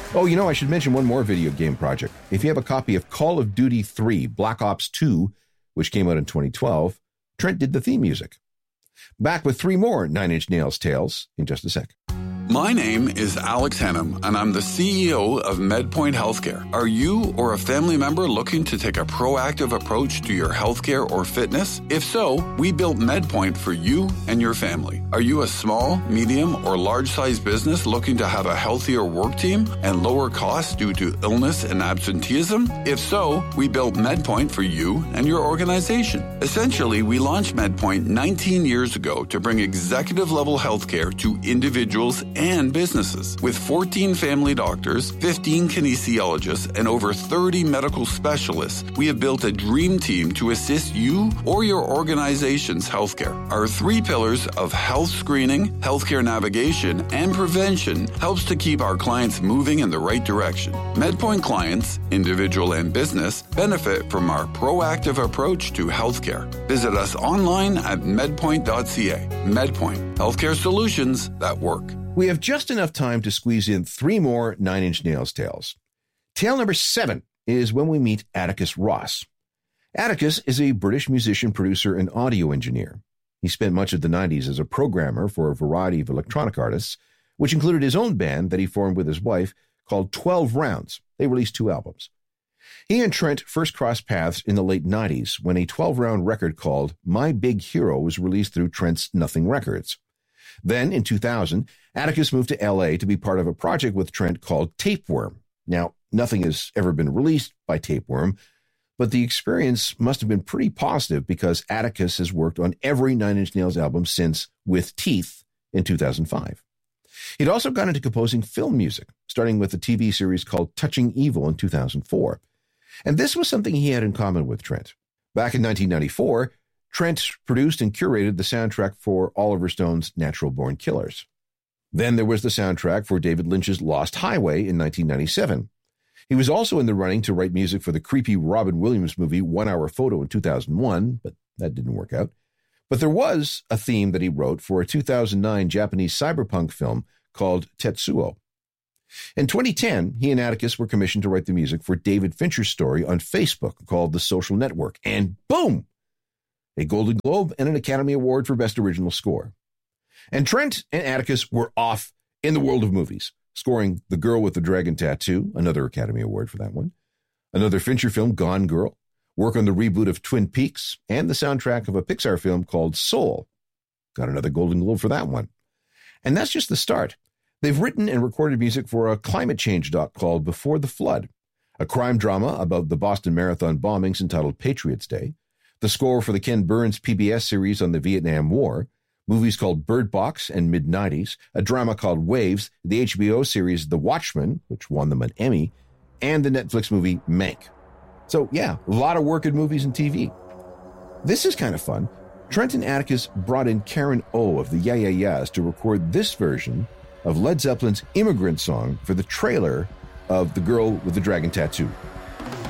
Oh, I should mention one more video game project. If you have a copy of Call of Duty 3 Black Ops 2, which came out in 2012, Trent did the theme music. Back with 3 more Nine Inch Nails tales in just a sec. My name is Alex Hennum, and I'm the CEO of MedPoint Healthcare. Are you or a family member looking to take a proactive approach to your healthcare or fitness? If so, we built MedPoint for you and your family. Are you a small, medium, or large-sized business looking to have a healthier work team and lower costs due to illness and absenteeism? If so, we built MedPoint for you and your organization. Essentially, we launched MedPoint 19 years ago to bring executive-level healthcare to individuals and businesses. With 14 family doctors, 15 kinesiologists, and over 30 medical specialists, we have built a dream team to assist you or your organization's healthcare. Our 3 pillars of health screening, healthcare navigation, and prevention helps to keep our clients moving in the right direction. MedPoint clients, individual and business, benefit from our proactive approach to healthcare. Visit us online at medpoint.ca. MedPoint, healthcare solutions that work. We have just enough time to squeeze in 3 more Nine Inch Nails tales. Tale number 7 is when we meet Atticus Ross. Atticus is a British musician, producer, and audio engineer. He spent much of the 90s as a programmer for a variety of electronic artists, which included his own band that he formed with his wife called 12 Rounds. They released 2 albums. He and Trent first crossed paths in the late 90s when a 12-round record called My Big Hero was released through Trent's Nothing Records. Then, in 2000, Atticus moved to L.A. to be part of a project with Trent called Tapeworm. Now, nothing has ever been released by Tapeworm, but the experience must have been pretty positive because Atticus has worked on every Nine Inch Nails album since With Teeth in 2005. He'd also got into composing film music, starting with a TV series called Touching Evil in 2004. And this was something he had in common with Trent. Back in 1994, Trent produced and curated the soundtrack for Oliver Stone's Natural Born Killers. Then there was the soundtrack for David Lynch's Lost Highway in 1997. He was also in the running to write music for the creepy Robin Williams movie 1 Hour Photo in 2001, but that didn't work out. But there was a theme that he wrote for a 2009 Japanese cyberpunk film called Tetsuo. In 2010, he and Atticus were commissioned to write the music for David Fincher's story on Facebook called The Social Network, and boom! A Golden Globe and an Academy Award for Best Original Score. And Trent and Atticus were off in the world of movies, scoring The Girl with the Dragon Tattoo, another Academy Award for that one, another Fincher film, Gone Girl, work on the reboot of Twin Peaks, and the soundtrack of a Pixar film called Soul. Got another Golden Globe for that one. And that's just the start. They've written and recorded music for a climate change doc called Before the Flood, a crime drama about the Boston Marathon bombings entitled Patriots Day, the score for the Ken Burns PBS series on the Vietnam War, movies called Bird Box and Mid-90s, a drama called Waves, the HBO series The Watchmen, which won them an Emmy, and the Netflix movie Mank. So yeah, a lot of work in movies and TV. This is kind of fun. Trent and Atticus brought in Karen O of the Yeah Yeah Yeahs to record this version of Led Zeppelin's Immigrant Song for the trailer of The Girl with the Dragon Tattoo.